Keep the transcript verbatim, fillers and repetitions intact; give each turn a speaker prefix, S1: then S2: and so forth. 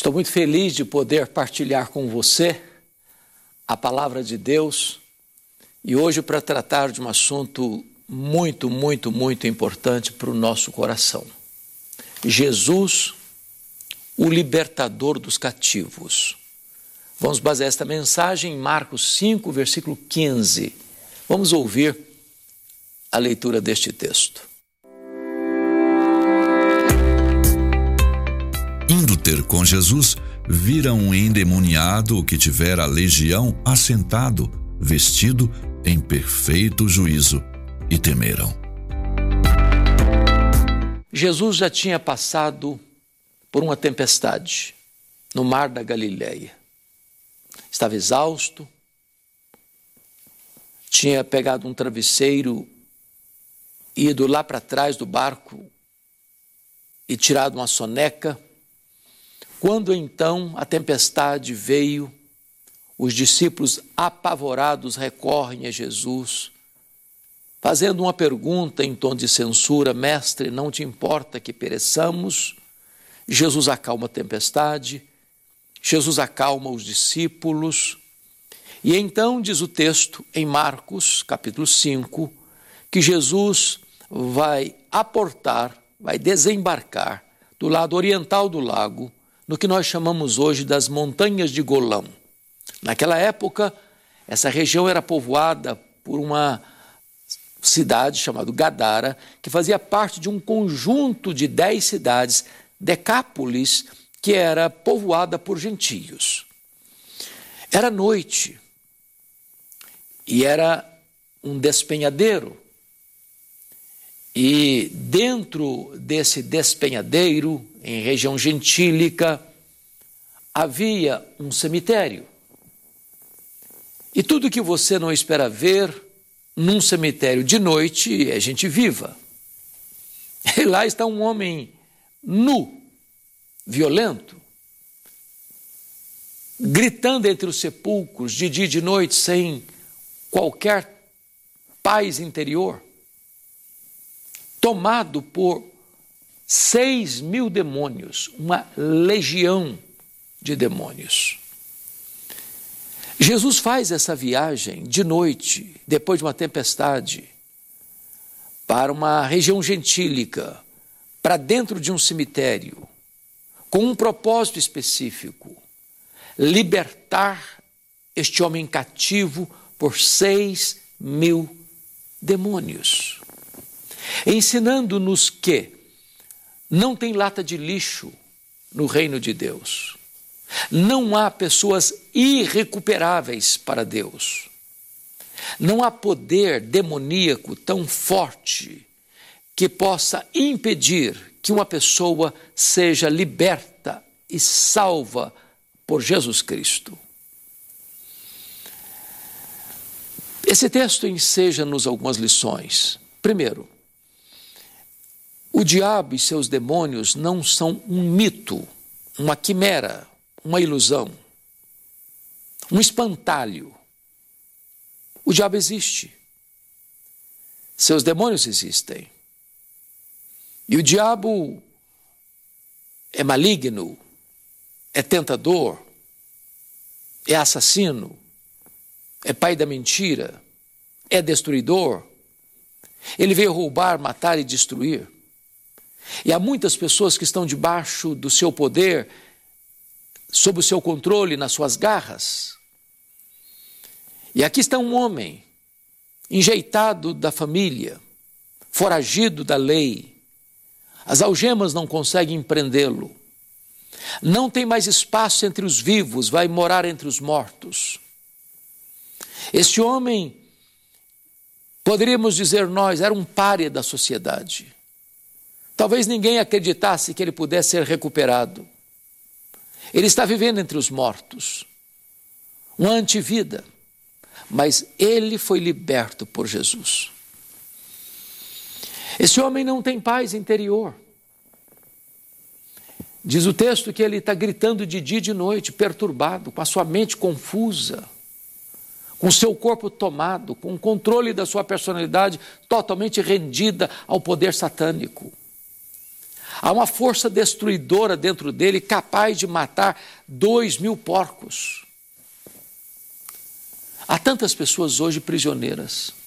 S1: Estou muito feliz de poder partilhar com você a palavra de Deus e hoje para tratar de um assunto muito, muito, muito importante para o nosso coração. Jesus, o libertador dos cativos. Vamos basear esta mensagem em Marcos cinco, versículo quinze. Vamos ouvir a leitura deste texto.
S2: Indo ter com Jesus, viram um endemoniado que tivera a legião assentado, vestido em perfeito juízo, e temeram.
S1: Jesus já tinha passado por uma tempestade no mar da Galileia. Estava exausto, tinha pegado um travesseiro, ido lá para trás do barco e tirado uma soneca. Quando então a tempestade veio, os discípulos apavorados recorrem a Jesus, fazendo uma pergunta em tom de censura: Mestre, não te importa que pereçamos? Jesus acalma a tempestade, Jesus acalma os discípulos, e então diz o texto em Marcos, capítulo cinco, que Jesus vai aportar, vai desembarcar do lado oriental do lago, no que nós chamamos hoje das Montanhas de Golão. Naquela época, essa região era povoada por uma cidade chamada Gadara, que fazia parte de um conjunto de dez cidades, Decápolis, que era povoada por gentios. Era noite e era um despenhadeiro. E dentro desse despenhadeiro, em região gentílica, havia um cemitério. E tudo que você não espera ver num cemitério de noite é gente viva. E lá está um homem nu, violento, gritando entre os sepulcros de dia e de noite sem qualquer paz interior, tomado por seis mil demônios, uma legião de demônios. Jesus faz essa viagem de noite, depois de uma tempestade, para uma região gentílica, para dentro de um cemitério, com um propósito específico: libertar este homem cativo por seis mil demônios, ensinando-nos que não tem lata de lixo no reino de Deus. Não há pessoas irrecuperáveis para Deus. Não há poder demoníaco tão forte que possa impedir que uma pessoa seja liberta e salva por Jesus Cristo. Esse texto enseja-nos algumas lições. Primeiro, o diabo e seus demônios não são um mito, uma quimera, uma ilusão, um espantalho. O diabo existe. Seus demônios existem. E o diabo é maligno, é tentador, é assassino, é pai da mentira, é destruidor. Ele veio roubar, matar e destruir. E há muitas pessoas que estão debaixo do seu poder, sob o seu controle, nas suas garras. E aqui está um homem, enjeitado da família, foragido da lei. As algemas não conseguem prendê-lo. Não tem mais espaço entre os vivos, vai morar entre os mortos. Este homem, poderíamos dizer nós, era um pária da sociedade. Talvez ninguém acreditasse que ele pudesse ser recuperado. Ele está vivendo entre os mortos, uma antivida, mas ele foi liberto por Jesus. Esse homem não tem paz interior. Diz o texto que ele está gritando de dia e de noite, perturbado, com a sua mente confusa, com o seu corpo tomado, com o controle da sua personalidade totalmente rendida ao poder satânico. Há uma força destruidora dentro dele capaz de matar dois mil porcos. Há tantas pessoas hoje prisioneiras.